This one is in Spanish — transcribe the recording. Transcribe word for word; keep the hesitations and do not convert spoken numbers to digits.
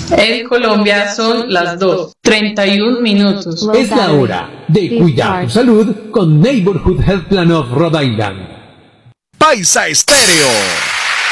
En Colombia son las dos, treinta y un minutos. Es la hora de cuidar tu salud con Neighborhood Health Plan of Rhode Island. Paisa Estéreo.